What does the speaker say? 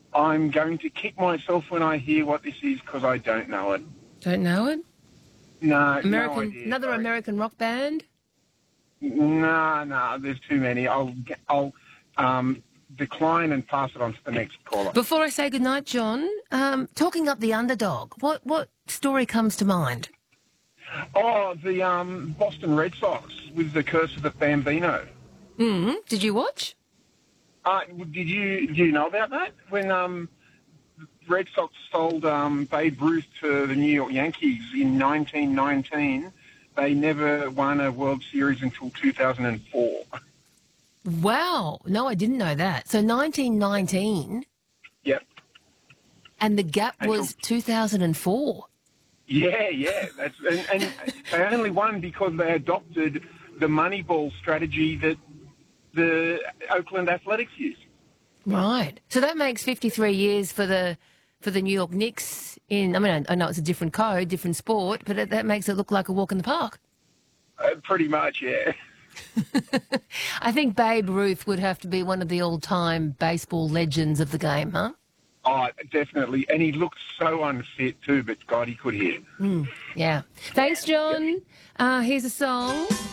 I'm going to kick myself when I hear what this is because I don't know it. Don't know it? No, no idea. Another Sorry. American rock band? No, there's too many. I'll decline and pass it on to the next caller. Before I say goodnight, John, talking up the underdog, what story comes to mind? Oh, the Boston Red Sox with the Curse of the Bambino. Did you watch? Do you know about that? When Red Sox sold Babe Ruth to the New York Yankees in 1919, they never won a World Series until 2004. Wow. No, I didn't know that. So 1919. Yep. And the gap was 2004. Yeah. And they only won because they adopted the Moneyball strategy that the Oakland Athletics used. Right. So that makes 53 years for the New York Knicks I know it's a different code, different sport, but that makes it look like a walk in the park. Pretty much, yeah. I think Babe Ruth would have to be one of the all-time baseball legends of the game, huh? Oh, definitely. And he looked so unfit too, but God, he could hit. Yeah. Thanks, John. Here's a song.